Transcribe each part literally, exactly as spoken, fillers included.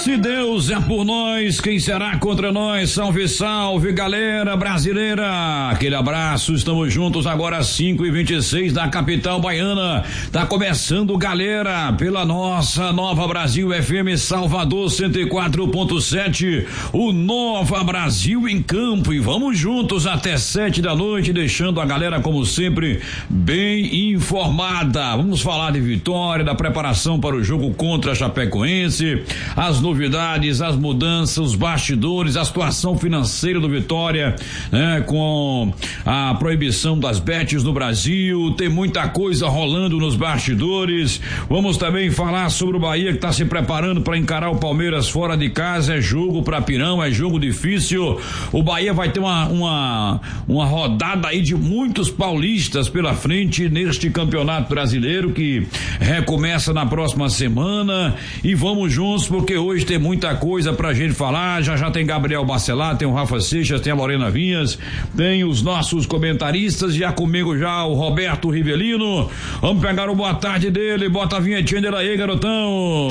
Se Deus é por nós, quem será contra nós? Salve, salve, galera brasileira. Aquele abraço, estamos juntos agora às cinco e vinte e seis da capital baiana. Tá começando, galera, pela nossa Nova Brasil F M Salvador cento e quatro ponto sete, o Nova Brasil em campo, e vamos juntos até sete da noite, deixando a galera, como sempre, bem informada. Vamos falar de vitória, da preparação para o jogo contra a Chapecoense, as novidades, as mudanças, os bastidores, a situação financeira do Vitória, né, com a proibição das bets no Brasil. Tem muita coisa rolando nos bastidores. Vamos também falar sobre o Bahia, que está se preparando para encarar o Palmeiras fora de casa. É jogo para Pirão, é jogo difícil. O Bahia vai ter uma, uma, uma rodada aí de muitos paulistas pela frente neste Campeonato Brasileiro, que recomeça na próxima semana. E vamos juntos, porque hoje tem muita coisa pra gente falar. Já já tem Gabriel Bacelar, tem o Rafa Seixas, tem a Lorena Vinhas, tem os nossos comentaristas, já comigo já o Roberto Rivelino. Vamos pegar o boa tarde dele, bota a vinhetinha dele aí, garotão.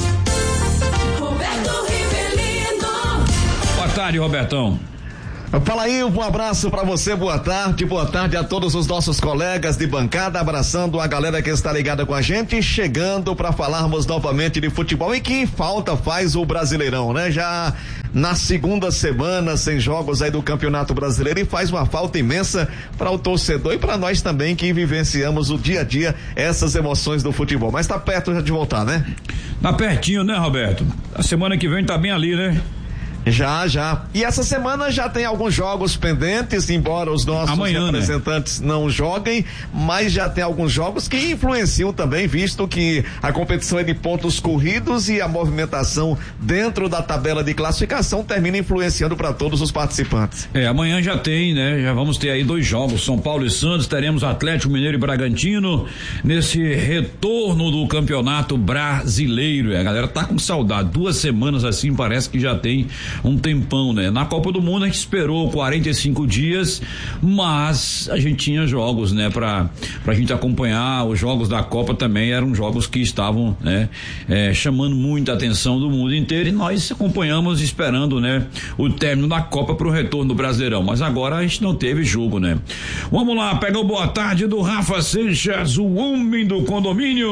Roberto Rivelino. Boa tarde, Robertão. Fala aí, um abraço pra você, boa tarde, boa tarde a todos os nossos colegas de bancada, abraçando a galera que está ligada com a gente, chegando pra falarmos novamente de futebol. E que falta faz o Brasileirão, né? Já na segunda semana sem jogos aí do Campeonato Brasileiro, e faz uma falta imensa para o torcedor e para nós também que vivenciamos o dia a dia essas emoções do futebol. Mas tá perto já de voltar, né? Tá pertinho, né, Roberto? A semana que vem tá bem ali, né? Já, já. E essa semana já tem alguns jogos pendentes, embora os nossos Amanhã, representantes né? não joguem, mas já tem alguns jogos que influenciam também, visto que a competição é de pontos corridos e a movimentação dentro da tabela de classificação termina influenciando para todos os participantes. É, amanhã já tem, né? Já vamos ter aí dois jogos, São Paulo e Santos, teremos Atlético Mineiro e Bragantino nesse retorno do Campeonato Brasileiro. A galera tá com saudade, duas semanas assim, parece que já tem um tempão, né? Na Copa do Mundo a gente esperou quarenta e cinco dias, mas a gente tinha jogos, né? Pra, pra gente acompanhar. Os jogos da Copa também eram jogos que estavam, né? É, chamando muita atenção do mundo inteiro, e nós acompanhamos esperando, né? O término da Copa pro retorno do Brasileirão, mas agora a gente não teve jogo, né? Vamos lá, pega o boa tarde do Rafa Seixas, o homem do condomínio.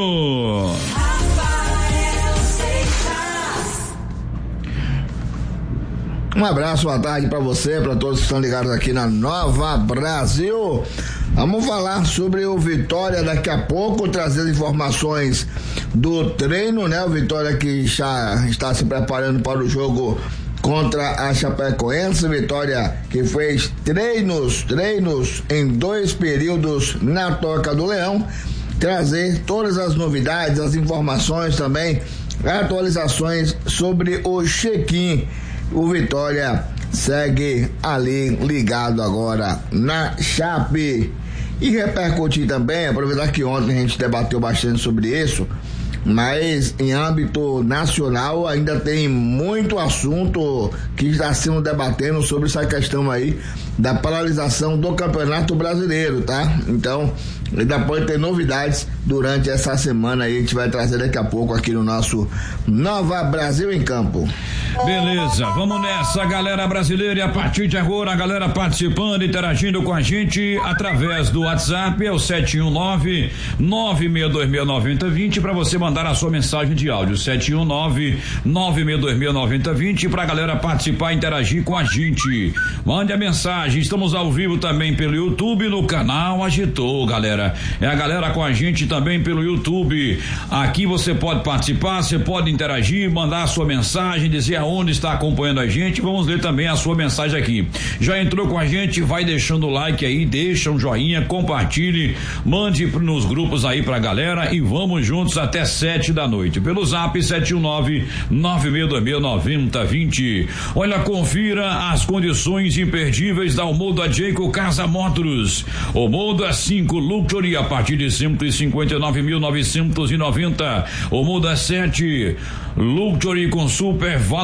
Um abraço, boa tarde para você, para todos que estão ligados aqui na Nova Brasil. Vamos falar sobre o Vitória daqui a pouco, trazer informações do treino, né? O Vitória que já está se preparando para o jogo contra a Chapecoense. Vitória que fez treinos, treinos em dois períodos na Toca do Leão. Trazer todas as novidades, as informações também, atualizações sobre o check-in. O Vitória segue ali ligado agora na Chape. E repercutir também, aproveitar que ontem a gente debateu bastante sobre isso, mas em âmbito nacional ainda tem muito assunto que está sendo debatendo sobre essa questão aí da paralisação do Campeonato Brasileiro, tá? Então, ainda pode ter novidades durante essa semana aí, a gente vai trazer daqui a pouco aqui no nosso Nova Brasil em Campo. Beleza, vamos nessa, galera brasileira, e a partir de agora a galera participando, interagindo com a gente através do WhatsApp, é o sete um nove, nove seis dois seis, nove zero dois zero, para você mandar a sua mensagem de áudio, sete um nove, nove seis dois seis, nove zero dois zero, pra galera participar e interagir com a gente. Mande a mensagem, estamos ao vivo também pelo YouTube, no canal Agitou, galera. É a galera com a gente também pelo YouTube. Aqui você pode participar, você pode interagir, mandar a sua mensagem, dizer aonde está acompanhando a gente. Vamos ler também a sua mensagem aqui. Já entrou com a gente, vai deixando o like aí, deixa um joinha, compartilhe, mande nos grupos aí pra galera, e vamos juntos até sete da noite. Pelo zap sete um nove, nove seis dois seis, nove zero dois zero. Olha, confira as condições imperdíveis da Omoda Jayco Casa Motors. Omoda cinco Luxury a partir de cento e cinquenta e nove mil novecentos e noventa. Omoda sete Luxury com super valor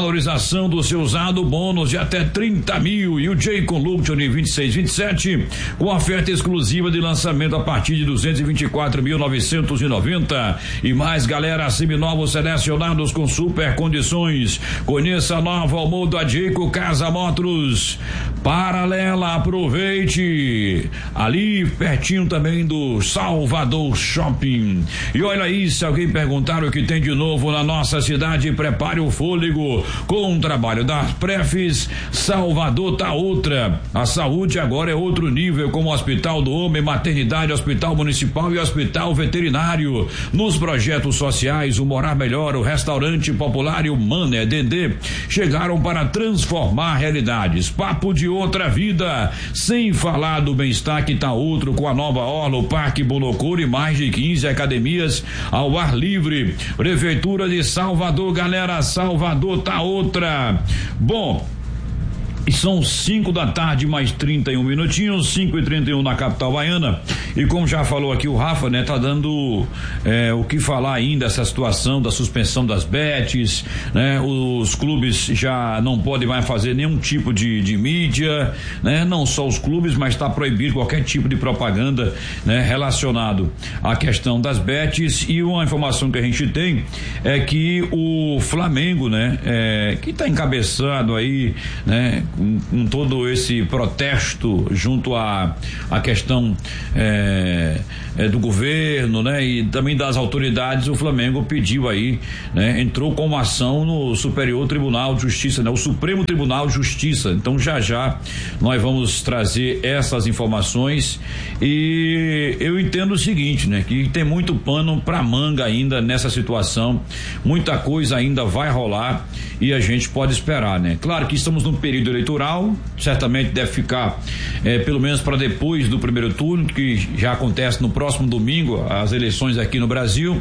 valorização do seu usado, bônus de até trinta mil. E o Jaycon Luxury vinte e seis, vinte e sete, com oferta exclusiva de lançamento a partir de duzentos e vinte e quatro mil novecentos e noventa. E mais, galera, seminovos selecionados com super condições. Conheça a nova Almodo da Jayco Casa Motors. Paralela, aproveite. Ali, pertinho também do Salvador Shopping. E olha aí, se alguém perguntar o que tem de novo na nossa cidade, prepare o fôlego com o trabalho das Prefis. Salvador tá outra. A saúde agora é outro nível, como Hospital do Homem, Maternidade, Hospital Municipal e Hospital Veterinário. Nos projetos sociais, o Morar Melhor, o Restaurante Popular e o Mané Dendê chegaram para transformar realidades. Papo de outra vida, sem falar do bem-estar que tá outro, com a nova orla, o Parque Bonocura e mais de quinze academias ao ar livre. Prefeitura de Salvador, galera, Salvador tá outra. Bom, e são cinco da tarde, mais trinta e um minutinhos, cinco e trinta e um na capital baiana. E como já falou aqui o Rafa, né, tá dando é, o que falar ainda essa situação da suspensão das bets, né? Os clubes já não podem mais fazer nenhum tipo de, de mídia, né? Não só os clubes, mas está proibido qualquer tipo de propaganda, né, relacionado à questão das bets. E uma informação que a gente tem é que o Flamengo, né, é, que está encabeçado aí, né, Com, com todo esse protesto junto à a questão é, é, do governo, né, e também das autoridades, o Flamengo pediu aí, né, entrou com uma ação no Superior Tribunal de Justiça, né, o Supremo Tribunal de Justiça. Então já já nós vamos trazer essas informações. E eu entendo o seguinte, né, que tem muito pano pra manga ainda nessa situação, muita coisa ainda vai rolar e a gente pode esperar, né? Claro que estamos num período eleitoral, certamente deve ficar eh, pelo menos para depois do primeiro turno, que já acontece no próximo domingo, as eleições aqui no Brasil.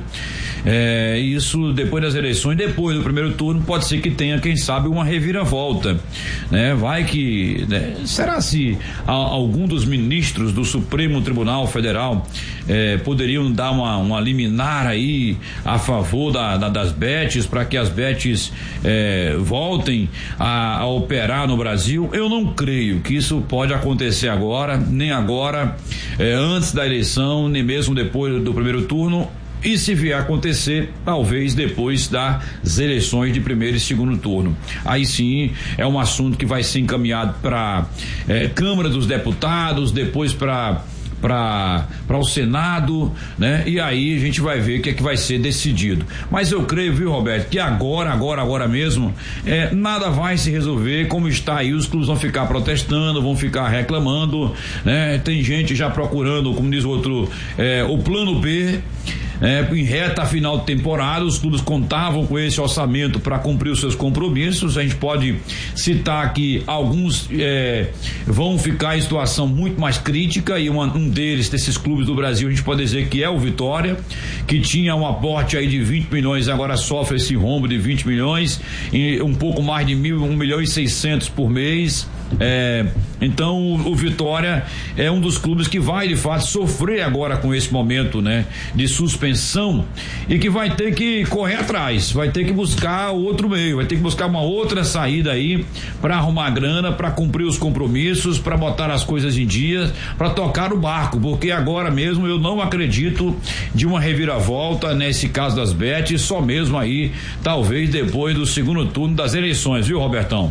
Eh, isso depois das eleições, depois do primeiro turno, pode ser que tenha, quem sabe, uma reviravolta, né? Vai que, né? Será se a, algum dos ministros do Supremo Tribunal Federal eh, poderiam dar uma, uma liminar aí a favor da, da, das bets, para que as bets eh, voltem a, a operar no Brasil? Eu não creio que isso pode acontecer agora, nem agora, eh, antes da eleição, nem mesmo depois do primeiro turno. E se vier a acontecer, talvez depois das eleições de primeiro e segundo turno. Aí sim é um assunto que vai ser encaminhado para eh, Câmara dos Deputados, depois para para para o Senado, né? E aí a gente vai ver o que é que vai ser decidido. Mas eu creio, viu, Roberto, que agora, agora, agora mesmo, é, nada vai se resolver como está aí. Os clubes vão ficar protestando, vão ficar reclamando, né? Tem gente já procurando, como diz o outro, é, o plano B. É, em reta final de temporada, os clubes contavam com esse orçamento para cumprir os seus compromissos. A gente pode citar que alguns é, vão ficar em situação muito mais crítica, e uma, um deles, desses clubes do Brasil, a gente pode dizer que é o Vitória, que tinha um aporte aí de vinte milhões, agora sofre esse rombo de vinte milhões, e um pouco mais de mil, um milhão e seiscentos por mês. É, então o, o Vitória é um dos clubes que vai de fato sofrer agora com esse momento, né, de suspensão, e que vai ter que correr atrás, vai ter que buscar outro meio, vai ter que buscar uma outra saída aí para arrumar grana, para cumprir os compromissos, para botar as coisas em dia, para tocar o barco, porque agora mesmo eu não acredito de uma reviravolta nesse caso das bets, só mesmo aí talvez depois do segundo turno das eleições, viu, Robertão?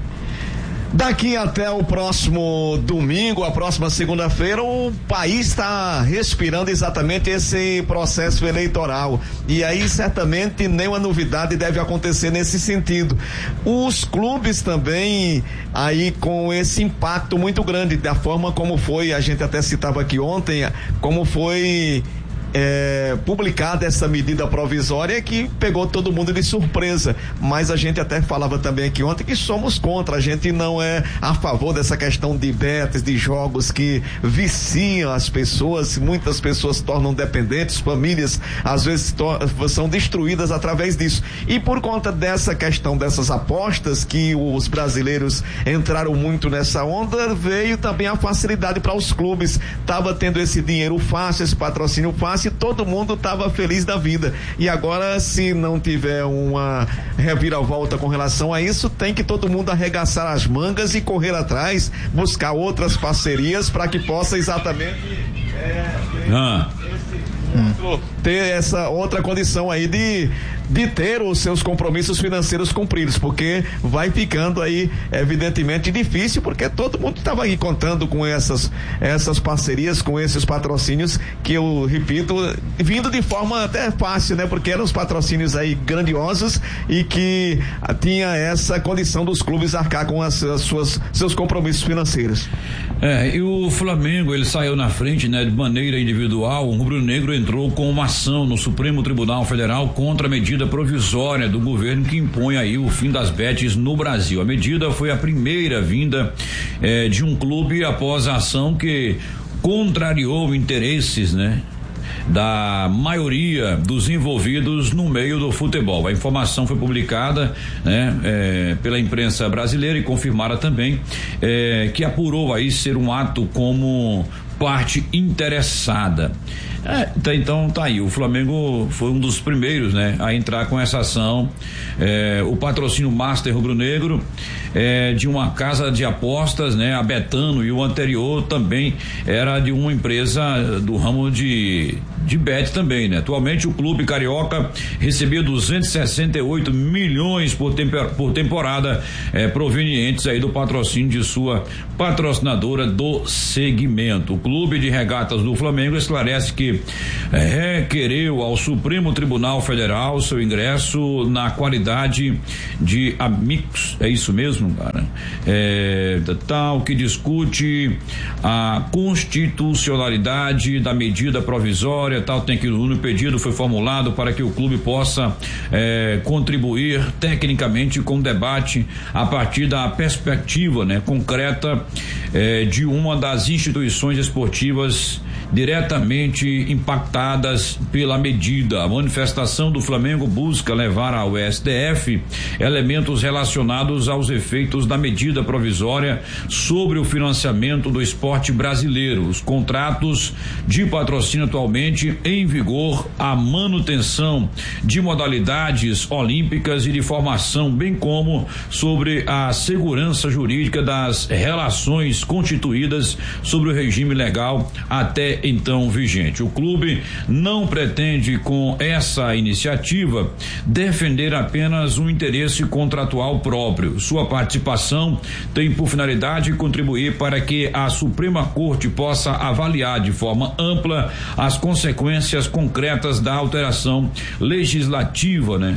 Daqui até o próximo domingo, a próxima segunda-feira, o país está respirando exatamente esse processo eleitoral. E aí, certamente, nenhuma novidade deve acontecer nesse sentido. Os clubes também, aí, com esse impacto muito grande, da forma como foi, a gente até citava aqui ontem, como foi É, publicada essa medida provisória que pegou todo mundo de surpresa, mas a gente até falava também aqui ontem que somos contra, a gente não é a favor dessa questão de betas, de jogos que viciam as pessoas, muitas pessoas se tornam dependentes, famílias às vezes to- são destruídas através disso, e por conta dessa questão dessas apostas que os brasileiros entraram muito nessa onda, veio também a facilidade para os clubes, tava tendo esse dinheiro fácil, esse patrocínio fácil, passasse, todo mundo estava feliz da vida. E agora, se não tiver uma reviravolta com relação a isso, tem que todo mundo arregaçar as mangas e correr atrás, buscar outras parcerias para que possa exatamente é, ah. esse outro, ter essa outra condição aí de de ter os seus compromissos financeiros cumpridos, porque vai ficando aí evidentemente difícil, porque todo mundo estava aí contando com essas essas parcerias, com esses patrocínios que eu repito, vindo de forma até fácil, né? Porque eram os patrocínios aí grandiosos e que tinha essa condição dos clubes arcar com as, as suas seus compromissos financeiros. É, e o Flamengo, ele saiu na frente, né? De maneira individual, o rubro-negro entrou com uma ação no Supremo Tribunal Federal contra a medida provisória do governo que impõe aí o fim das bets no Brasil. A medida foi a primeira vinda eh, de um clube após a ação que contrariou interesses, né? Da maioria dos envolvidos no meio do futebol. A informação foi publicada, né, é, pela imprensa brasileira e confirmada também, é, que apurou aí ser um ato como parte interessada. É, tá, então tá aí, o Flamengo foi um dos primeiros, né, a entrar com essa ação. É, o patrocínio Master Rubro-Negro é de uma casa de apostas, né, a Betano, e o anterior também era de uma empresa do ramo de de bet também, né? Atualmente o clube carioca recebia duzentos e sessenta e oito milhões por, temper, por temporada, eh, provenientes aí do patrocínio de sua patrocinadora do segmento. O clube de regatas do Flamengo esclarece que eh, requereu ao Supremo Tribunal Federal seu ingresso na qualidade de amigos, é isso mesmo, cara? É, tal que discute a constitucionalidade da medida provisória, tal, tem que o pedido foi formulado para que o clube possa eh, contribuir tecnicamente com o debate a partir da perspectiva, né, concreta eh, de uma das instituições esportivas diretamente impactadas pela medida. A manifestação do Flamengo busca levar ao S T F elementos relacionados aos efeitos da medida provisória sobre o financiamento do esporte brasileiro, os contratos de patrocínio atualmente em vigor, a manutenção de modalidades olímpicas e de formação, bem como sobre a segurança jurídica das relações constituídas sobre o regime legal até então vigente. O clube não pretende com essa iniciativa defender apenas um interesse contratual próprio. Sua participação tem por finalidade contribuir para que a Suprema Corte possa avaliar de forma ampla as consequências concretas da alteração legislativa, né?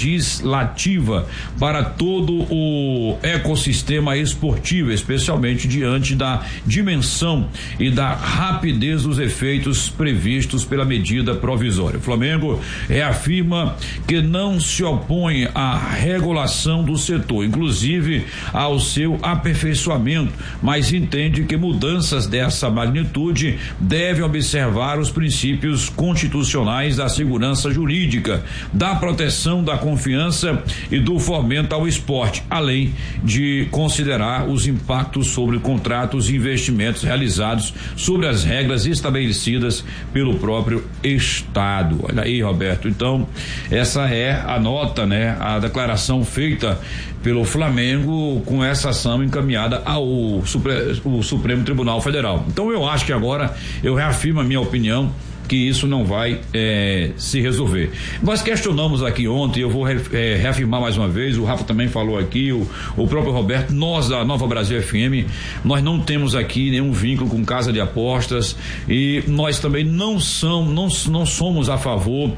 Legislativa para todo o ecossistema esportivo, especialmente diante da dimensão e da rapidez dos efeitos previstos pela medida provisória. O Flamengo reafirma que não se opõe à regulação do setor, inclusive ao seu aperfeiçoamento, mas entende que mudanças dessa magnitude devem observar os princípios constitucionais da segurança jurídica, da proteção da confiança e do fomento ao esporte, além de considerar os impactos sobre contratos e investimentos realizados sobre as regras estabelecidas pelo próprio Estado. Olha aí, Roberto, então essa é a nota, né, a declaração feita pelo Flamengo com essa ação encaminhada ao Supre- o Supremo Tribunal Federal. Então eu acho que agora eu reafirmo a minha opinião que isso não vai é, se resolver. Nós questionamos aqui ontem, eu vou re, é, reafirmar mais uma vez, o Rafa também falou aqui, o, o próprio Roberto, nós da Nova Brasil F M, nós não temos aqui nenhum vínculo com casa de apostas e nós também não, são, não, não somos a favor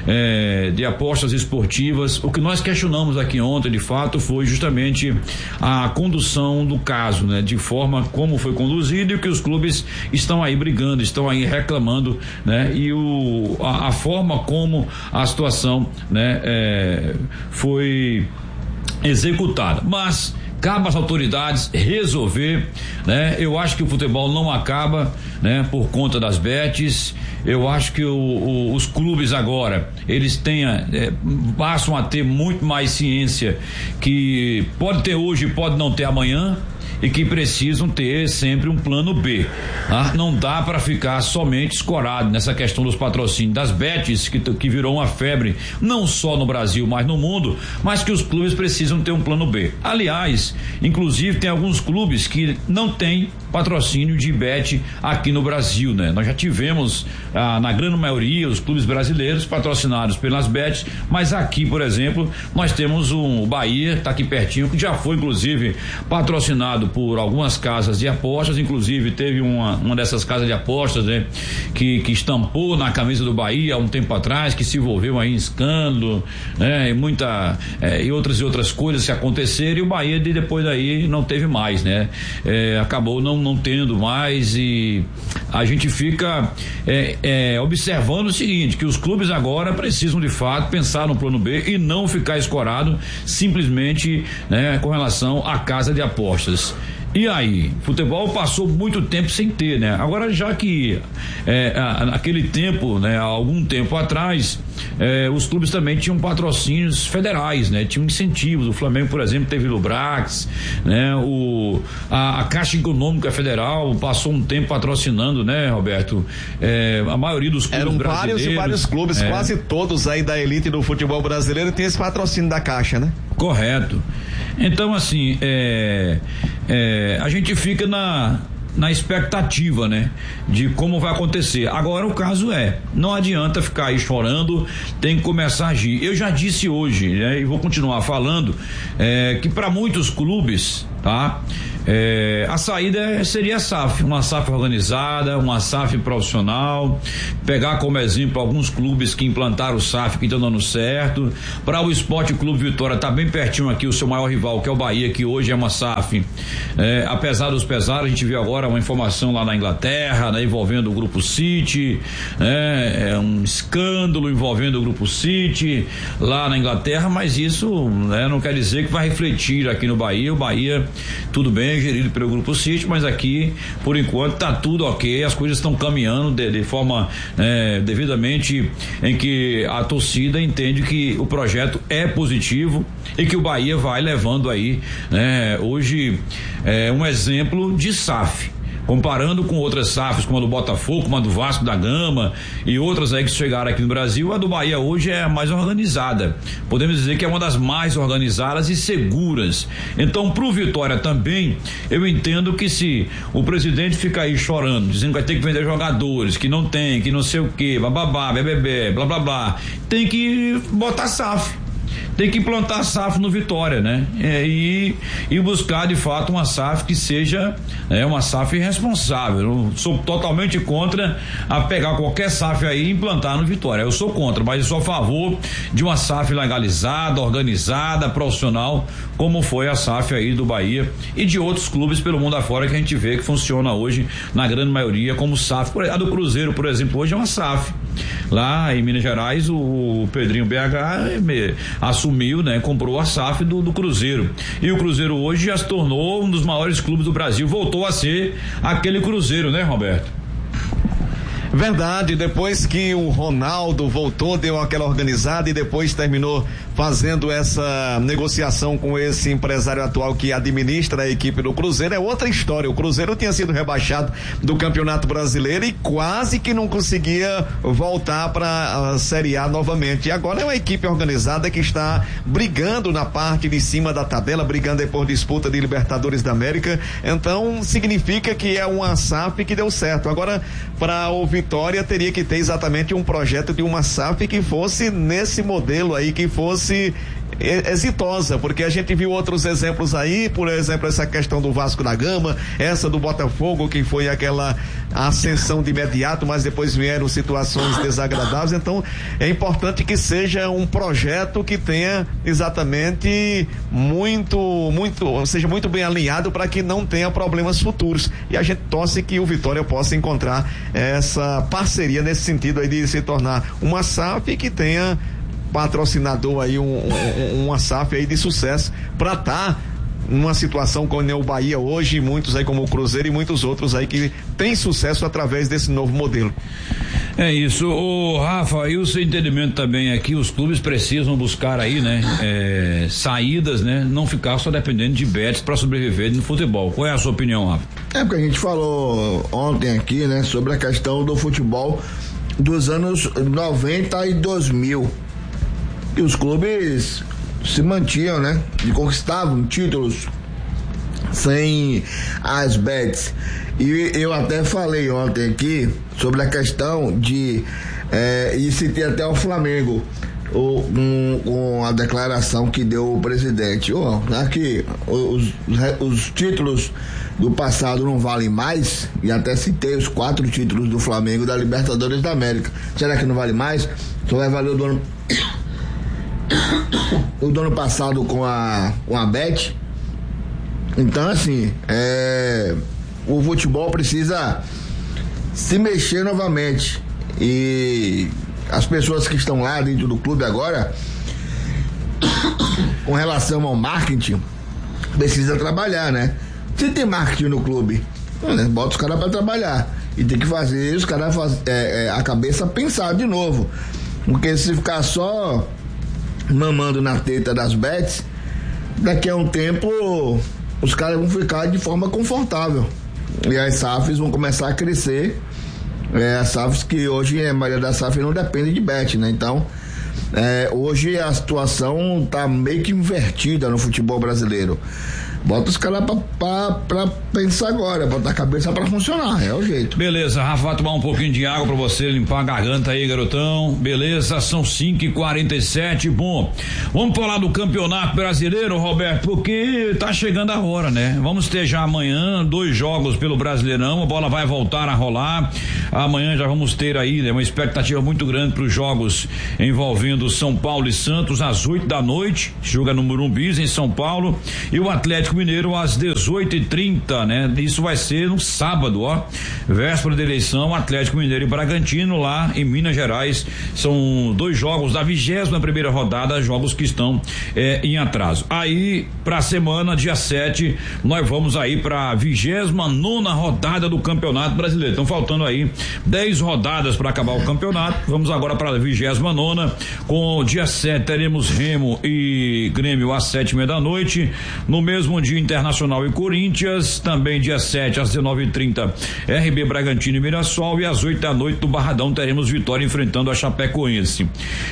é, de apostas esportivas. O que nós questionamos aqui ontem, de fato, foi justamente a condução do caso, né? De forma como foi conduzido e que os clubes estão aí brigando, estão aí reclamando, né? E o, a, a forma como a situação, né, é, foi executada. Mas cabe às autoridades resolver, né? Eu acho que o futebol não acaba, né, por conta das bets. Eu acho que o, o, os clubes agora, eles tenha, é, passam a ter muito mais ciência que pode ter hoje, pode não ter amanhã, e que precisam ter sempre um plano B. Tá? Não dá para ficar somente escorado nessa questão dos patrocínios, das bets, que, que virou uma febre, não só no Brasil, mas no mundo, mas que os clubes precisam ter um plano B. Aliás, inclusive tem alguns clubes que não têm patrocínio de bet aqui no Brasil, né? Nós já tivemos, ah, na grande maioria, os clubes brasileiros patrocinados pelas bets, mas aqui, por exemplo, nós temos um, o Bahia, tá aqui pertinho, que já foi inclusive patrocinado por algumas casas de apostas, inclusive teve uma, uma dessas casas de apostas, né, que, que estampou na camisa do Bahia há um tempo atrás, que se envolveu aí em escândalo, né, e muita, é, e outras e outras coisas que aconteceram, e o Bahia de depois daí não teve mais, né, é, acabou não, não tendo mais, e a gente fica é, é, observando o seguinte, que os clubes agora precisam de fato pensar no plano B e não ficar escorado simplesmente, né, com relação à casa de apostas. E aí, futebol passou muito tempo sem ter, né? Agora, já que é, naquele tempo, né, há algum tempo atrás, é, os clubes também tinham patrocínios federais, né? Tinham incentivos. O Flamengo, por exemplo, teve Lubrax, né? O, a, a Caixa Econômica Federal passou um tempo patrocinando, né, Roberto? É, a maioria dos clubes Eram brasileiros. vários e vários clubes, é. quase todos aí da elite do futebol brasileiro tem esse patrocínio da Caixa, né? Correto. Então, assim, é, é, a gente fica na, na expectativa, né, de como vai acontecer. Agora o caso é, não adianta ficar aí chorando, tem que começar a agir. Eu já disse hoje, né, e vou continuar falando, é, que para muitos clubes, tá? É, a saída seria a S A F, uma S A F organizada, uma S A F profissional, pegar como exemplo alguns clubes que implantaram o S A F que estão dando certo. Para o Esporte Clube Vitória, tá bem pertinho aqui o seu maior rival, que é o Bahia, que hoje é uma S A F, é, apesar dos pesares. A gente viu agora uma informação lá na Inglaterra, né, envolvendo o Grupo City, né, é um escândalo envolvendo o Grupo City lá na Inglaterra, mas isso, né, não quer dizer que vai refletir aqui no Bahia. O Bahia, tudo bem, gerido pelo Grupo City, mas aqui, por enquanto, tá tudo ok, as coisas estão caminhando de, de forma é, devidamente, em que a torcida entende que o projeto é positivo e que o Bahia vai levando aí, né, hoje, é, um exemplo de S A F. Comparando com outras S A Fs, como a do Botafogo, como a do Vasco da Gama e outras aí que chegaram aqui no Brasil, a do Bahia hoje é a mais organizada. Podemos dizer que é uma das mais organizadas e seguras. Então, pro Vitória também, eu entendo que se o presidente ficar aí chorando, dizendo que vai ter que vender jogadores, que não tem, que não sei o que, bababá, bebê, blá blá blá, tem que botar S A F. Tem que implantar a S A F no Vitória, né? É, e, e buscar de fato uma S A F que seja é, uma S A F responsável. Eu sou totalmente contra a pegar qualquer S A F aí e implantar no Vitória. Eu sou contra, mas eu sou a favor de uma S A F legalizada, organizada, profissional, como foi a S A F aí do Bahia e de outros clubes pelo mundo afora que a gente vê que funciona hoje na grande maioria como S A F. A do Cruzeiro, por exemplo, hoje é uma S A F. Lá em Minas Gerais, o Pedrinho B H assumiu, né? Comprou a S A F do, do Cruzeiro. E o Cruzeiro hoje já se tornou um dos maiores clubes do Brasil, voltou a ser aquele Cruzeiro, né, Roberto? Verdade, depois que o Ronaldo voltou, deu aquela organizada e depois terminou fazendo essa negociação com esse empresário atual que administra a equipe do Cruzeiro, é outra história. O Cruzeiro tinha sido rebaixado do Campeonato Brasileiro e quase que não conseguia voltar para a Série A novamente. E agora é uma equipe organizada que está brigando na parte de cima da tabela, brigando por disputa de Libertadores da América. Então significa que é uma S A F que deu certo. Agora, para o Vitória, teria que ter exatamente um projeto de uma S A F que fosse nesse modelo aí, que fosse exitosa, porque a gente viu outros exemplos aí, por exemplo, essa questão do Vasco da Gama, essa do Botafogo, que foi aquela ascensão de imediato, mas depois vieram situações desagradáveis. Então é importante que seja um projeto que tenha exatamente muito, muito, seja muito bem alinhado para que não tenha problemas futuros, e a gente torce que o Vitória possa encontrar essa parceria nesse sentido aí de se tornar uma S A F que tenha patrocinador aí, um, um, uma S A F aí de sucesso, para estar tá numa situação como é o Bahia hoje, muitos aí como o Cruzeiro e muitos outros aí que tem sucesso através desse novo modelo. É isso, o Rafa, e o seu entendimento também é que os clubes precisam buscar aí, né, é, saídas, né, não ficar só dependendo de bets para sobreviver no futebol. Qual é a sua opinião, Rafa? É porque a gente falou ontem aqui, né, sobre a questão do futebol dos anos noventa e dois mil. E os clubes se mantinham, né, e conquistavam títulos sem as bets. E eu até falei ontem aqui sobre a questão de é, e citei até o Flamengo o, um, com a declaração que deu o presidente. Oh, aqui os, os títulos do passado não valem mais, e até citei os quatro títulos do Flamengo da Libertadores da América. Será que não vale mais? Só vai valer o do ano o do ano passado com a com a Bet. Então, assim, é, o futebol precisa se mexer novamente, e as pessoas que estão lá dentro do clube agora, com relação ao marketing, precisa trabalhar, né? Se tem marketing no clube, né, bota os caras para trabalhar, e tem que fazer os caras faz, é, é, a cabeça pensar de novo, porque se ficar só mamando na teta das bets, daqui a um tempo os caras vão ficar de forma confortável e as S A Fs vão começar a crescer. É, as S A Fs que hoje a maioria das S A Fs não depende de bet, né? Então é, hoje a situação tá meio que invertida no futebol brasileiro. Bota os caras pra, pra, pra pensar agora, botar a cabeça pra funcionar, é o jeito. Beleza, Rafa, vai tomar um pouquinho de água pra você limpar a garganta aí, garotão. Beleza, são cinco e quarenta e sete. Bom, vamos falar do Campeonato Brasileiro, Roberto, porque tá chegando a hora, né? Vamos ter já amanhã dois jogos pelo Brasileirão, a bola vai voltar a rolar. Amanhã já vamos ter aí, né, uma expectativa muito grande pros jogos envolvendo São Paulo e Santos às oito da noite. Joga no Morumbi, em São Paulo, e o Atlético Mineiro às dezoito e trinta, né? Isso vai ser no sábado, ó, véspera da eleição. Atlético Mineiro e Bragantino lá em Minas Gerais. São dois jogos da vigésima primeira rodada, jogos que estão eh, em atraso. Aí, pra semana, dia sete, nós vamos aí pra vigésima nona rodada do Campeonato Brasileiro. Estão faltando aí dez rodadas para acabar o campeonato. Vamos agora para a vigésima nona. Com o dia sete teremos Remo e Grêmio às sete e meia da noite. No mesmo dia, Internacional e Corinthians, também dia sete às dezenove e trinta, R B Bragantino e Mirassol, e às oito da noite do Barradão teremos Vitória enfrentando a Chapecoense.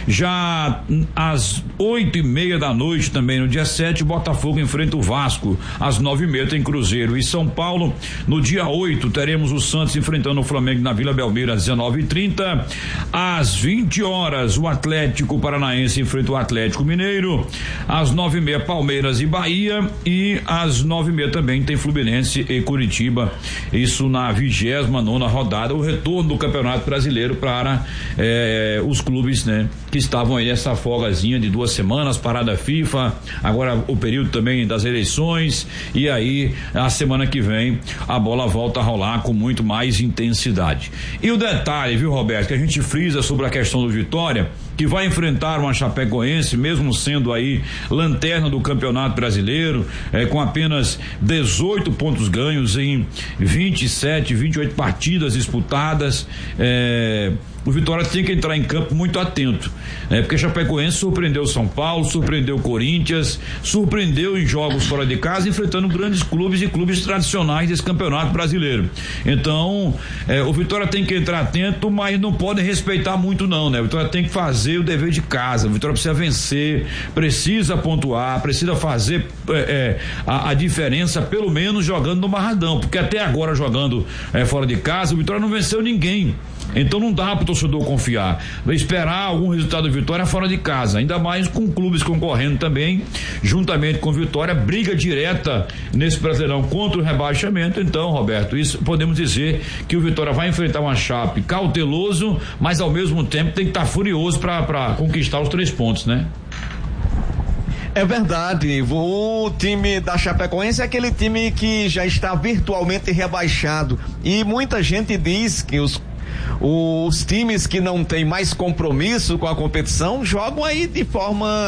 Já às oito e meia da noite, também no dia sete, Botafogo enfrenta o Vasco. Às nove e meia tem Cruzeiro e São Paulo. No dia oito teremos o Santos enfrentando o Flamengo na Vila Belmiro às dezenove e trinta. Às vinte horas, o Atlético Paranaense enfrenta o Atlético Mineiro. Às nove e meia, Palmeiras e Bahia. E às nove e meia também tem Fluminense e Curitiba, isso na vigésima nona rodada, o retorno do Campeonato Brasileiro para eh, os clubes, né, que estavam aí nessa folgazinha de duas semanas, parada FIFA, agora o período também das eleições, e aí a semana que vem a bola volta a rolar com muito mais intensidade. E o detalhe, viu, Roberto, que a gente frisa sobre a questão do Vitória, que vai enfrentar uma Chapecoense, mesmo sendo aí lanterna do Campeonato Brasileiro, eh, com apenas dezoito pontos ganhos em vinte e sete, vinte e oito partidas disputadas. Eh, o Vitória tem que entrar em campo muito atento, né? Porque a Chapecoense surpreendeu São Paulo, surpreendeu Corinthians, surpreendeu em jogos fora de casa, enfrentando grandes clubes e clubes tradicionais desse Campeonato Brasileiro. Então, eh, o Vitória tem que entrar atento, mas não pode respeitar muito não, né? O Vitória tem que fazer o dever de casa, o Vitória precisa vencer, precisa pontuar, precisa fazer eh, eh, a, a diferença, pelo menos jogando no Barradão, porque até agora jogando eh, fora de casa, o Vitória não venceu ninguém. Então não dá para o torcedor confiar, vai esperar algum resultado de Vitória fora de casa, ainda mais com clubes concorrendo também, juntamente com Vitória, briga direta nesse Brasileirão contra o rebaixamento. Então, Roberto, isso podemos dizer que o Vitória vai enfrentar uma Chape cauteloso, mas ao mesmo tempo tem que estar furioso para conquistar os três pontos, né? É verdade, o time da Chapecoense é aquele time que já está virtualmente rebaixado, e muita gente diz que os os times que não têm mais compromisso com a competição jogam aí de forma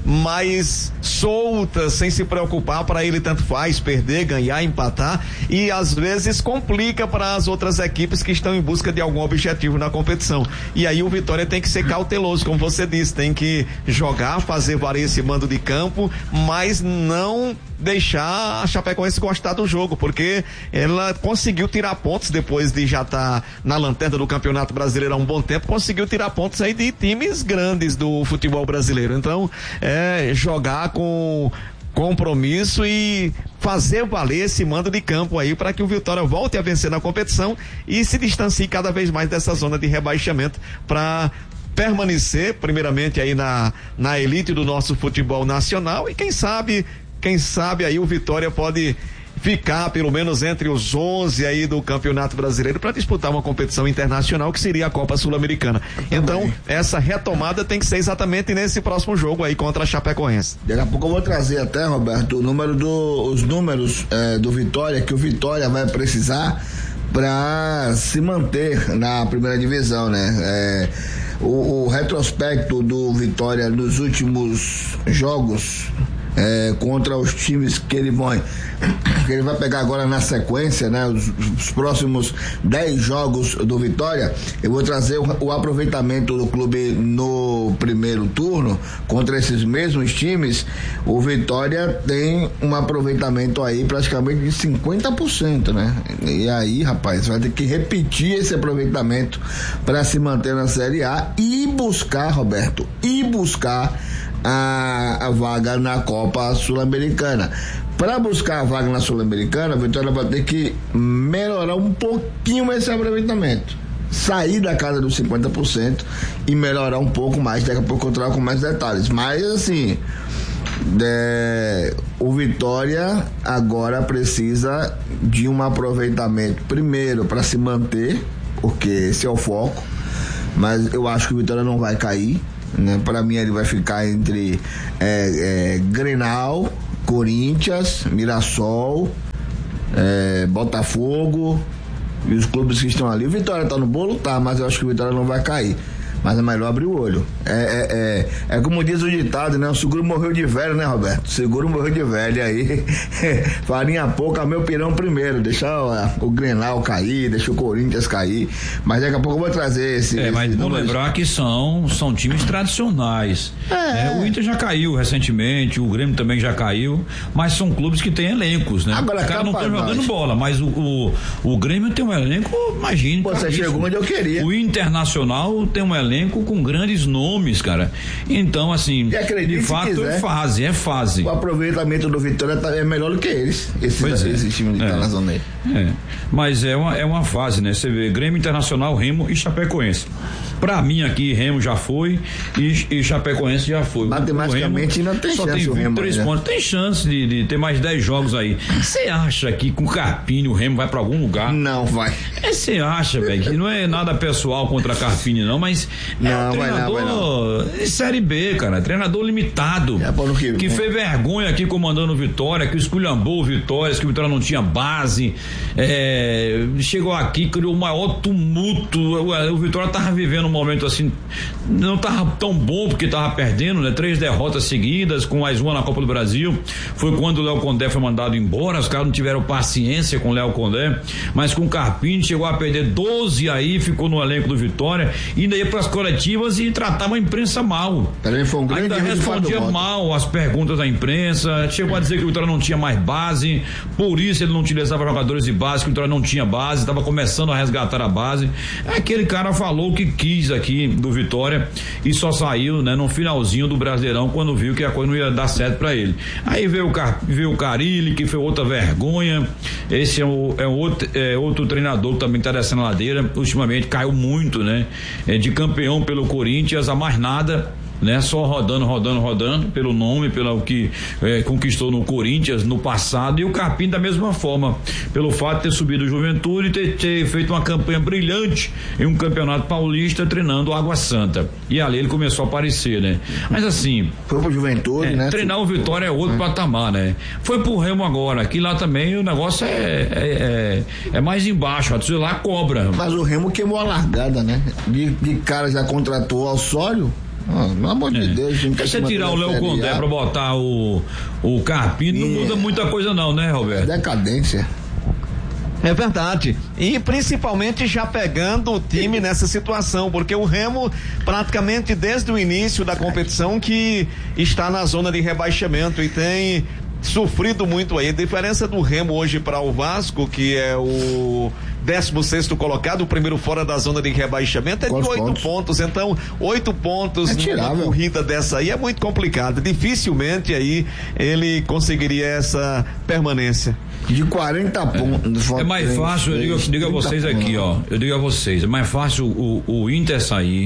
mais solta, sem se preocupar, para ele tanto faz perder, ganhar, empatar, e às vezes complica para as outras equipes que estão em busca de algum objetivo na competição. E aí o Vitória tem que ser cauteloso, como você disse, tem que jogar, fazer valer esse mando de campo, mas não deixar a Chapecoense gostar do jogo, porque ela conseguiu tirar pontos depois de já estar tá na lanterna do Campeonato Brasileiro há um bom tempo, conseguiu tirar pontos aí de times grandes do futebol brasileiro. Então, é jogar com compromisso e fazer valer esse mando de campo aí para que o Vitória volte a vencer na competição e se distancie cada vez mais dessa zona de rebaixamento para permanecer primeiramente aí na, na elite do nosso futebol nacional e quem sabe Quem sabe aí o Vitória pode ficar pelo menos entre os onze aí do Campeonato Brasileiro para disputar uma competição internacional que seria a Copa Sul-Americana. Então, essa retomada tem que ser exatamente nesse próximo jogo aí contra a Chapecoense. Daqui a pouco eu vou trazer até, Roberto, o número do, os números é, do Vitória, que o Vitória vai precisar para se manter na primeira divisão, né? É, o, o retrospecto do Vitória nos últimos jogos É, contra os times que ele vai que ele vai pegar agora na sequência, né? Os, os próximos dez jogos do Vitória, eu vou trazer o, o aproveitamento do clube no primeiro turno contra esses mesmos times. O Vitória tem um aproveitamento aí praticamente de cinquenta por cento, né? E aí, rapaz, vai ter que repetir esse aproveitamento para se manter na Série A e buscar, Roberto, e buscar A, a vaga na Copa Sul-Americana. Para buscar a vaga na Sul-Americana, a Vitória vai ter que melhorar um pouquinho esse aproveitamento, sair da casa dos cinquenta por cento e melhorar um pouco mais. Daqui a pouco eu trago com mais detalhes, mas assim, é, o Vitória agora precisa de um aproveitamento primeiro para se manter, porque esse é o foco, mas eu acho que o Vitória não vai cair, né? Para mim ele vai ficar entre é, é, Grenal, Corinthians, Mirassol, é, Botafogo e os clubes que estão ali. O Vitória tá no bolo, tá, mas eu acho que o Vitória não vai cair. Mas é melhor abrir o olho. É, é, é, é como diz o ditado, né? O seguro morreu de velho, né, Roberto? O seguro morreu de velho. Aí, farinha pouca, meu pirão primeiro. Deixa o, o Grenal cair, deixa o Corinthians cair. Mas daqui a pouco eu vou trazer esse. É, mas vamos lembrar que são, são times tradicionais. É. É, o Inter já caiu recentemente, o Grêmio também já caiu. Mas são clubes que têm elencos, né? Agora, os caras não estão jogando bola, mas o, o, o Grêmio tem um elenco, imagine. Você chegou onde eu queria. O Internacional tem um elenco com grandes nomes, cara. Então, assim, de fato é fase, é fase. O aproveitamento do Vitória é melhor do que eles. Esse, pois é. Esse time de é. Internacional. É. Mas é uma, é uma fase, né? Você vê Grêmio, Internacional, Remo e Chapecoense. Pra mim aqui, Remo já foi e, e Chapecoense já foi. Matematicamente ainda tem só chance tem o Remo. Três né? pontos. Tem chance de, de ter mais dez jogos aí. Você acha que com o Carpini o Remo vai pra algum lugar? Não vai. Você acha, velho, que não é nada pessoal contra a Carpini, não, mas não, é um treinador vai não, vai não. de Série B, cara. Treinador limitado. É, pô, que, que fez vergonha aqui comandando o Vitória, que esculhambou o Vitória, que o Vitória não tinha base. É, chegou aqui, criou o maior tumulto. O, o Vitória tava vivendo um momento assim, não tava tão bom porque tava perdendo, né? Três derrotas seguidas, com mais uma na Copa do Brasil. Foi quando o Léo Condé foi mandado embora, os caras não tiveram paciência com o Léo Condé, mas com o Carpini chegou a perder doze aí, ficou no elenco do Vitória, e ainda ia pras coletivas e tratava a imprensa mal. Também foi um grande ainda respondia mal as perguntas da imprensa, chegou a dizer que o Vitória não tinha mais base, por isso ele não utilizava jogadores de base, que o Vitória não tinha base, estava começando a resgatar a base. Aquele cara falou o que quis aqui do Vitória e só saiu, né, no finalzinho do Brasileirão, quando viu que a coisa não ia dar certo pra ele. Aí veio o, Car, veio o Carille, que foi outra vergonha. Esse é, o, é, outro, é outro treinador que também tá descendo a ladeira, ultimamente caiu muito, né, é, de campeão pelo Corinthians a mais nada, né? Só rodando, rodando, rodando, pelo nome, pelo que é, conquistou no Corinthians no passado, e o Carpini da mesma forma, pelo fato de ter subido o Juventude e ter, ter feito uma campanha brilhante em um campeonato paulista treinando o Água Santa, e ali ele começou a aparecer, né? Mas assim, foi pro Juventude, é, né? Treinar o Vitória é outro é. patamar, né? Foi pro Remo agora, que lá também o negócio é é, é, é mais embaixo, lá cobra. Mas o Remo queimou a largada, né? De, de cara já contratou o Osório, Oh, pelo amor de é. Deus, gente. Deixa eu tirar o Léo Condé pra botar o, o Carpini, não muda muita coisa não, né, Roberto? Decadência. É verdade, e principalmente já pegando o time nessa situação, porque o Remo praticamente desde o início da competição que está na zona de rebaixamento e tem sofrido muito aí. A diferença do Remo hoje para o Vasco, que é o décimo sexto colocado, o primeiro fora da zona de rebaixamento, é de oito pontos? pontos, então oito pontos é numa corrida dessa aí é muito complicado, dificilmente aí ele conseguiria essa permanência. De quarenta pontos. É mais fácil, eu digo, eu digo a vocês aqui, ó, eu digo a vocês, é mais fácil o, o Inter sair,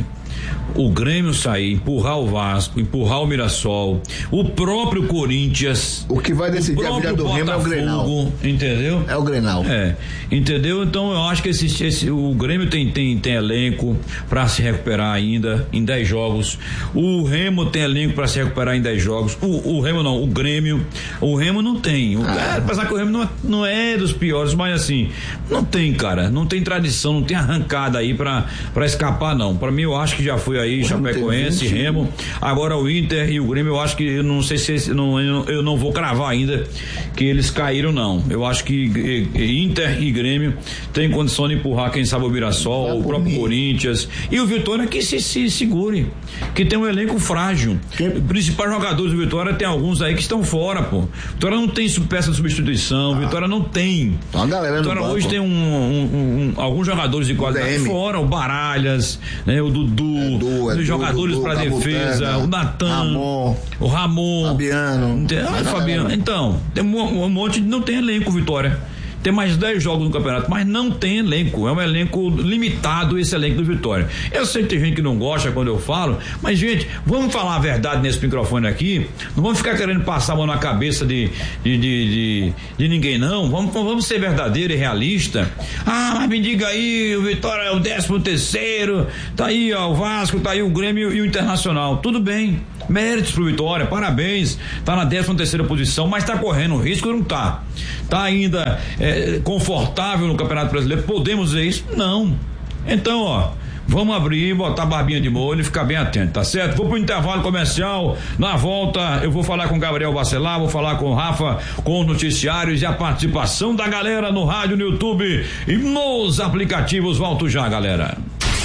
o Grêmio sair, empurrar o Vasco, empurrar o Mirassol, o próprio Corinthians. O que vai decidir a vida do Remo é o Grenal. Entendeu? É o Grenal. É, entendeu? Então eu acho que esse, esse, o Grêmio tem, tem, tem elenco para se recuperar ainda em dez jogos. O Remo tem elenco para se recuperar em dez jogos. O, o Remo não, o Grêmio. O Remo não tem. O, ah. é, apesar que o Remo não é, não é dos piores, mas assim, não tem, cara. Não tem tradição, não tem arrancada aí para escapar, não. Para mim, eu acho que já foi aí, Chapecoense, Remo. Agora o Inter e o Grêmio, eu acho que eu não sei se não, eu, eu não vou cravar ainda que eles caíram, não. Eu acho que Inter e Grêmio tem condição de empurrar, quem sabe, o Mirassol, o próprio mim. Corinthians e o Vitória que se, se segure, que tem um elenco frágil. Quem? Os principais jogadores do Vitória tem alguns aí que estão fora, pô. Vitória não tem peça de substituição, ah. Vitória não tem. Então a galera Vitória no hoje banco. tem um, um, um, alguns jogadores de qualidade fora, o Baralhas, né, o Dudu, é, du, é, os jogadores para defesa, o Natan, o Ramon, Fabiano. Tem, ah, Fabiano. Então, tem um, um monte de não tem elenco, Vitória. Tem mais dez jogos no campeonato, mas não tem elenco. É um elenco limitado, esse elenco do Vitória. Eu sei que tem gente que não gosta quando eu falo, mas, gente, vamos falar a verdade nesse microfone aqui. Não vamos ficar querendo passar a mão na cabeça de, de, de, de, de ninguém, não. Vamos, vamos ser verdadeiro e realista. Ah, mas me diga aí, o Vitória é o décimo terceiro, tá aí, ó, o Vasco, tá aí o Grêmio e o Internacional. Tudo bem. Méritos pro Vitória, parabéns. Tá na décima terceira posição, mas tá correndo risco, não tá? Tá ainda é, confortável no Campeonato Brasileiro? Podemos dizer isso? Não. Então, ó, vamos abrir, botar a barbinha de molho e ficar bem atento, tá certo? Vou pro intervalo comercial, na volta eu vou falar com o Gabriel Bacelar, vou falar com o Rafa, com os noticiários e a participação da galera no rádio, no YouTube e nos aplicativos. Volto já, galera.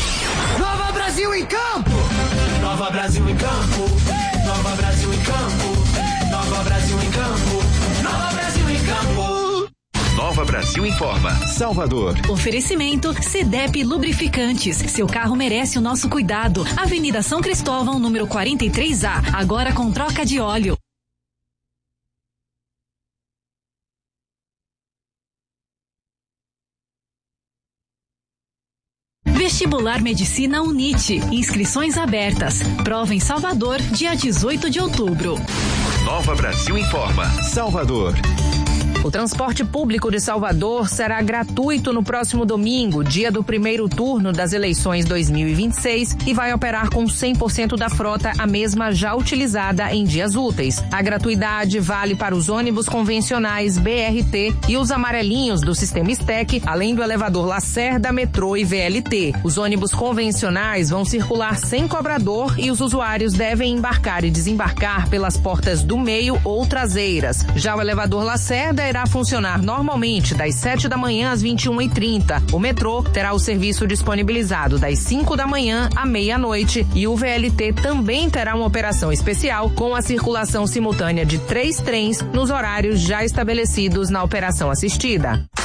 Nova Brasil em campo! Nova Brasil em campo! Nova Brasil em campo! Nova Brasil em campo! Nova Brasil em campo! Nova Brasil informa. Salvador. Oferecimento Cedep Lubrificantes. Seu carro merece o nosso cuidado. Avenida São Cristóvão, número quarenta e três A. Agora com troca de óleo. Vestibular Medicina UNIT. Inscrições abertas. Prova em Salvador, dia dezoito de outubro. Nova Brasil informa. Salvador. O transporte público de Salvador será gratuito no próximo domingo, dia do primeiro turno das eleições dois mil e vinte e seis, e vai operar com cem por cento da frota, a mesma já utilizada em dias úteis. A gratuidade vale para os ônibus convencionais B R T e os amarelinhos do sistema STEC, além do elevador Lacerda, metrô e V L T. Os ônibus convencionais vão circular sem cobrador e os usuários devem embarcar e desembarcar pelas portas do meio ou traseiras. Já o elevador Lacerda irá funcionar normalmente das sete da manhã às vinte e uma e trinta. O metrô terá o serviço disponibilizado das cinco da manhã à meia-noite e o V L T também terá uma operação especial com a circulação simultânea de três trens nos horários já estabelecidos na operação assistida.